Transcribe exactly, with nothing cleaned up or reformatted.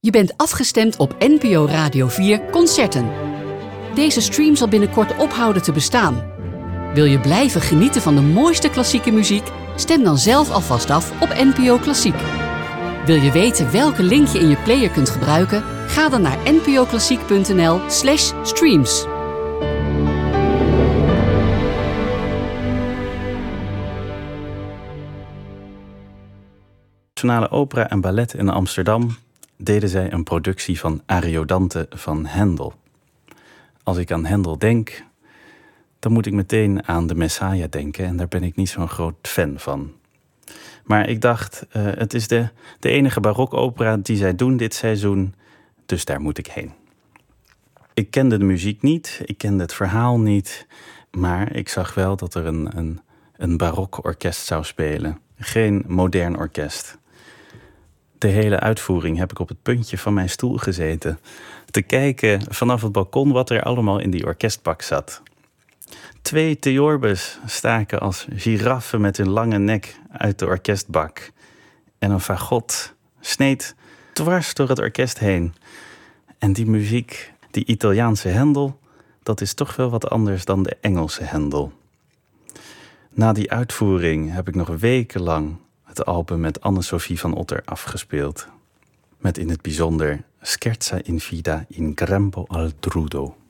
Je bent afgestemd op N P O Radio vier Concerten. Deze stream zal binnenkort ophouden te bestaan. Wil je blijven genieten van de mooiste klassieke muziek? Stem dan zelf alvast af op N P O Klassiek. Wil je weten welke link je in je player kunt gebruiken? Ga dan naar npoklassiek.nl slash streams. Nationale Opera en Ballet in Amsterdam deden zij een productie van Ariodante van Händel. Als ik aan Händel denk, dan moet ik meteen aan de Messiah denken en daar ben ik niet zo'n groot fan van. Maar ik dacht, uh, het is de, de enige barokopera die zij doen dit seizoen, dus daar moet ik heen. Ik kende de muziek niet, ik kende het verhaal niet, maar ik zag wel dat er een, een, een barokorkest zou spelen. Geen modern orkest. De hele uitvoering heb ik op het puntje van mijn stoel gezeten, te kijken vanaf het balkon wat er allemaal in die orkestbak zat. Twee theorbes staken als giraffen met hun lange nek uit de orkestbak. En een fagot sneed dwars door het orkest heen. En die muziek, die Italiaanse Händel, dat is toch wel wat anders dan de Engelse Händel. Na die uitvoering heb ik nog wekenlang het album met Anne-Sophie van Otter afgespeeld. Met in het bijzonder Scherza in vida in grembo al drudo.